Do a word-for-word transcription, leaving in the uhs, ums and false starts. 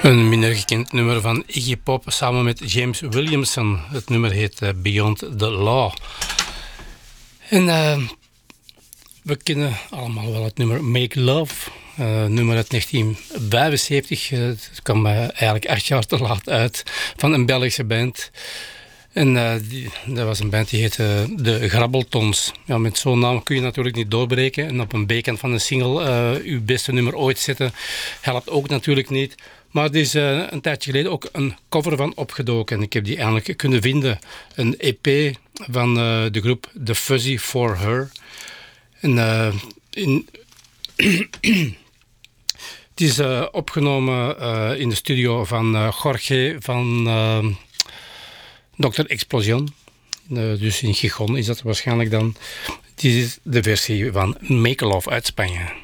Een minder gekend nummer van Iggy Pop samen met James Williamson. Het nummer heet uh, Beyond the Law. En uh, we kennen allemaal wel het nummer Make Love. Uh, nummer uit negentien vijfenzeventig. Uh, het kwam uh, eigenlijk acht jaar te laat uit van een Belgische band. En uh, die, dat was een band die heette de Grabbeltons. Ja, met zo'n naam kun je natuurlijk niet doorbreken. En op een B-kant van een single uh, uw beste nummer ooit zetten helpt ook natuurlijk niet. Maar er is uh, een tijdje geleden ook een cover van opgedoken. En ik heb die eindelijk kunnen vinden. Een E P van uh, de groep The Fuzzy For Her. En uh, in... Het is uh, opgenomen uh, in de studio van uh, Jorge van uh, dokter Explosion. Uh, dus in Gijon is dat waarschijnlijk dan. Dit is de versie van Make Love uit Spanje.